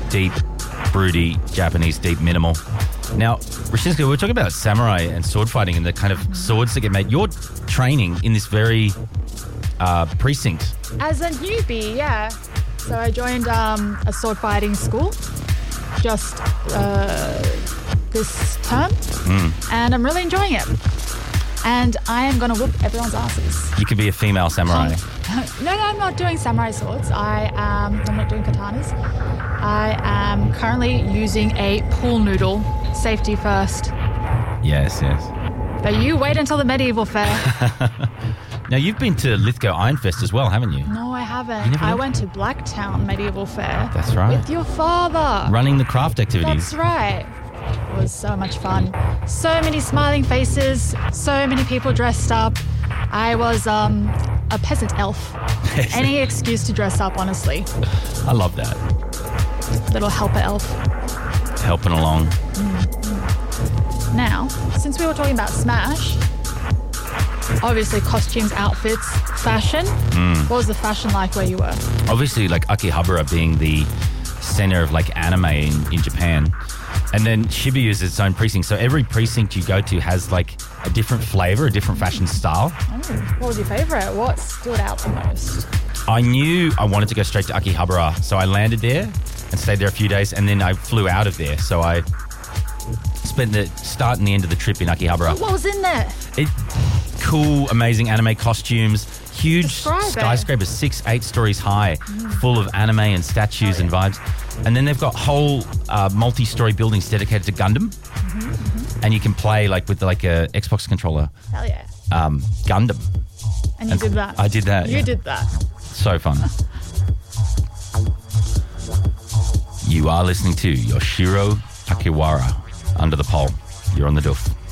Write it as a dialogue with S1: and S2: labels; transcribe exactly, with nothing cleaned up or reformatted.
S1: deep, broody, Japanese deep minimal. Now, Roshinska, we're talking about samurai and sword fighting and the kind of swords that get made. You're training in this very uh, precinct.
S2: As a newbie, yeah. So I joined um, a sword fighting school just uh, this term, mm. and I'm really enjoying it. And I am going to whoop everyone's asses.
S1: You could be a female samurai.
S2: Um, no, no, I'm not doing samurai swords. I am. I'm not doing katanas. I am currently using a pool noodle. Safety first.
S1: Yes, yes.
S2: But you wait until the medieval fair.
S1: Now, you've been to Lithgow Ironfest as well, haven't you?
S2: No, I haven't. I went to Blacktown Medieval Fair.
S1: That's right.
S2: With your father.
S1: Running the craft activities.
S2: That's right. It was so much fun. So many smiling faces, so many people dressed up. I was um, a peasant elf. Any excuse to dress up, honestly.
S1: I love that.
S2: Little helper elf.
S1: Helping along.
S2: Mm-hmm. Now, since we were talking about Smash, obviously costumes, outfits, fashion. Mm. What was the fashion like where you were?
S1: Obviously, like Akihabara being the center of like anime in, in Japan. And then Shibuya is its own precinct. So every precinct you go to has like a different flavor, a different fashion style.
S2: Oh, what was your favorite? What stood out the most?
S1: I knew I wanted to go straight to Akihabara. So I landed there and stayed there a few days. And then I flew out of there. So I spent the start and the end of the trip in Akihabara.
S2: What was in there?
S1: It, cool, amazing anime costumes. Huge
S2: Describe
S1: skyscrapers,
S2: it.
S1: six, eight stories high, mm. full of anime and statues oh, yeah. and vibes. And then they've got whole uh, multi-story buildings dedicated to Gundam. Mm-hmm, mm-hmm. And you can play like with like a Xbox controller.
S2: Hell yeah.
S1: Um, Gundam.
S2: And you
S1: and
S2: did that?
S1: I did that,
S2: You
S1: yeah.
S2: did that.
S1: So fun. You are listening to Yoshiro Takiwara, Under the Pole. You're on the Doof.